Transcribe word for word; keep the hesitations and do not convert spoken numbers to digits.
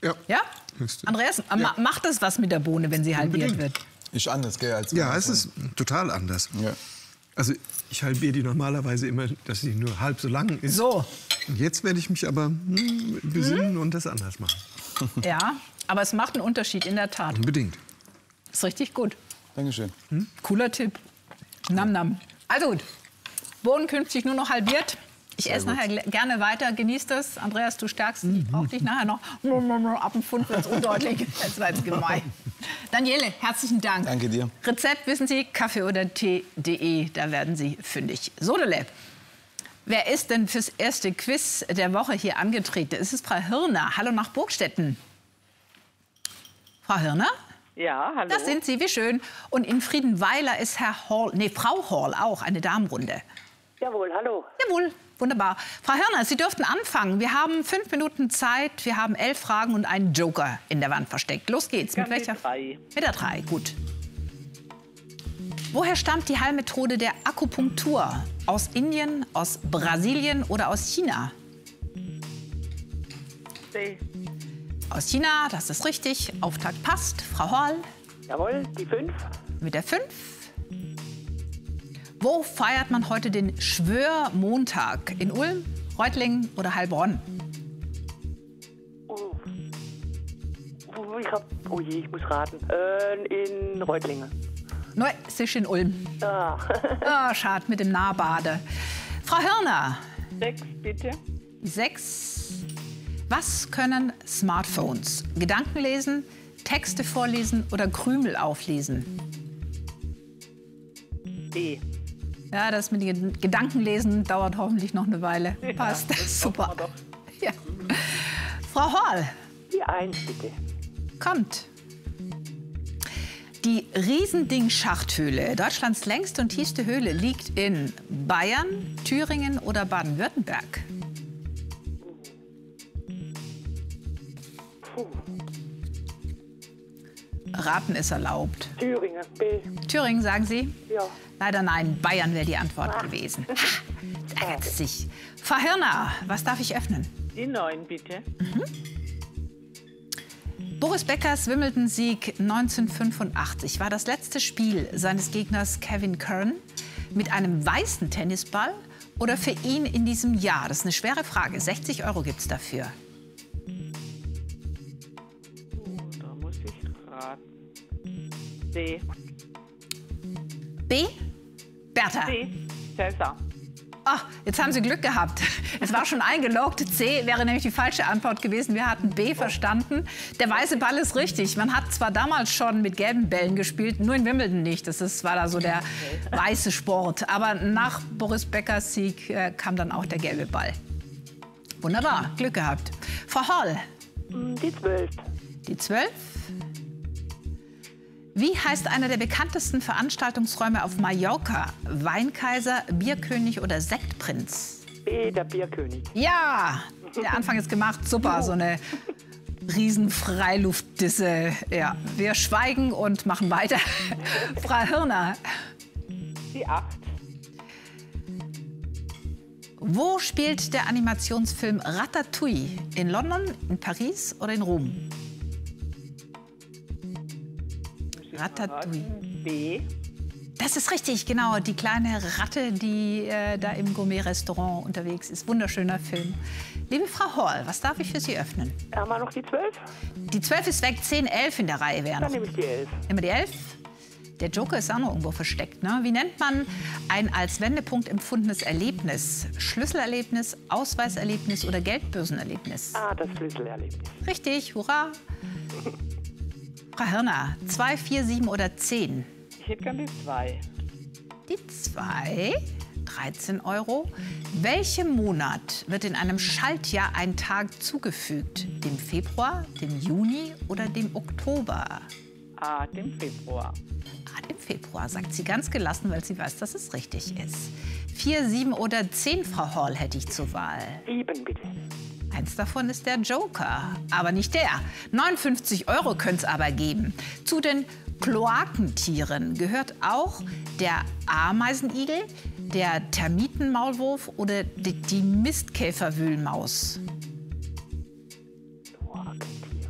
Ja. Ja? Andreas, ja. macht das was mit der Bohne, wenn sie halbiert Unbedingt. wird? Ist anders, gell? Als ja, es ist total anders. Ja. Also ich halbiere die normalerweise immer, dass sie nur halb so lang ist. So. Und jetzt werde ich mich aber hm, besinnen hm? und das anders machen. Ja, aber es macht einen Unterschied, in der Tat. Unbedingt. Ist richtig gut. Dankeschön. Hm? Cooler Tipp. Nam, nam. Also gut. Bohnen künftig nur noch halbiert. Ich esse nachher gerne weiter. Genießt das. Andreas, du stärkst. Ich brauche dich nachher noch. Ab dem Pfund wird es undeutlich. Das war jetzt gemein. Daniele, herzlichen Dank. Danke dir. Rezept wissen Sie, kaffee oder tee punkt de. Da werden Sie fündig. Sodele. Wer ist denn fürs erste Quiz der Woche hier angetreten? Es ist Frau Hirner. Hallo nach Burgstetten. Frau Hirner? Ja, hallo. Das sind Sie, wie schön. Und in Friedenweiler ist Herr Hall, nee, Frau Hall auch, eine Damenrunde. Jawohl, hallo. Jawohl, wunderbar. Frau Hirner, Sie dürften anfangen. Wir haben fünf Minuten Zeit, wir haben elf Fragen und einen Joker in der Wand versteckt. Los geht's. Ja, mit welcher? Mit drei. Mit der drei, gut. Woher stammt die Heilmethode der Akupunktur? Aus Indien, aus Brasilien oder aus China? C. Aus China, das ist richtig. Auftakt passt. Frau Hall? Jawohl, die fünf. Mit der fünf. Wo feiert man heute den Schwörmontag? In Ulm, Reutlingen oder Heilbronn? Oh, oh, ich hab, oh je, ich muss raten. Äh, in Reutlingen. Nein, es ist in Ulm. Ah. Ah, schade, mit dem Nahbade. Frau Hirner. Sechs, bitte. Sechs. Was können Smartphones? Gedanken lesen, Texte vorlesen oder Krümel auflesen? B. Ja, das mit den Gedankenlesen dauert hoffentlich noch eine Weile. Ja, passt, das super. doch. Ja. Frau Hall. Die eins, bitte. Kommt. Die Riesending-Schachthöhle, Deutschlands längste und tiefste Höhle, liegt in Bayern, Thüringen oder Baden-Württemberg? Puh. Raten ist erlaubt. Thüringen, B. Thüringen, sagen Sie? Ja. Leider nein, Bayern wäre die Antwort Ah. gewesen. Ha, jetzt ärgert sie sich. Frau Hirner, was darf ich öffnen? Die neun, bitte. Mhm. Boris Beckers Wimbledon-Sieg neunzehnhundertfünfundachtzig war das letzte Spiel seines Gegners Kevin Curran mit einem weißen Tennisball oder für ihn in diesem Jahr? Das ist eine schwere Frage. sechzig Euro gibt es dafür. Oh, da muss ich raten. C. B? Bertha. C. Cäsar. Ach, jetzt haben Sie Glück gehabt. Es war schon eingeloggt. C wäre nämlich die falsche Antwort gewesen. Wir hatten B verstanden. Der weiße Ball ist richtig. Man hat zwar damals schon mit gelben Bällen gespielt, nur in Wimbledon nicht. Das ist, war da so der weiße Sport. Aber nach Boris Beckers Sieg äh, kam dann auch der gelbe Ball. Wunderbar, Glück gehabt. Frau Hall. Die zwölf. Die zwölf. Wie heißt einer der bekanntesten Veranstaltungsräume auf Mallorca? Weinkaiser, Bierkönig oder Sektprinz? B, der Bierkönig. Ja, der Anfang ist gemacht. Super, so eine Riesenfreiluftdisse. Ja, wir schweigen und machen weiter. Frau Hirner. Die acht. Wo spielt der Animationsfilm Ratatouille? In London, in Paris oder in Rom? Ratatouille. B. Das ist richtig, genau. Die kleine Ratte, die äh, da im Gourmet-Restaurant unterwegs ist. Wunderschöner Film. Liebe Frau Hall, was darf ich für Sie öffnen? Haben wir noch die zwölf? Die zwölf ist weg, zehn, elf in der Reihe wären. Dann nehme ich die elf. Immer die elf? Der Joker ist auch noch irgendwo versteckt. Ne? Wie nennt man ein als Wendepunkt empfundenes Erlebnis? Schlüsselerlebnis, Ausweiserlebnis oder Geldbörsenerlebnis? Ah, das Schlüsselerlebnis. Richtig, hurra! Frau Hirner, zwei, vier, sieben oder zehn? Ich hätte gerne die zwei. Die zwei, dreizehn Euro. Welchem Monat wird in einem Schaltjahr ein Tag zugefügt? Dem Februar, dem Juni oder dem Oktober? Ah, dem Februar. Ah, dem Februar, sagt sie ganz gelassen, weil sie weiß, dass es richtig ist. Vier, sieben oder zehn, Frau Hall, hätte ich zur Wahl. Sieben, bitte. Eins davon ist der Joker, aber nicht der. neunundfünfzig Euro könnte es aber geben. Zu den Kloakentieren gehört auch der Ameisenigel, der Termitenmaulwurf oder die, die Mistkäferwühlmaus.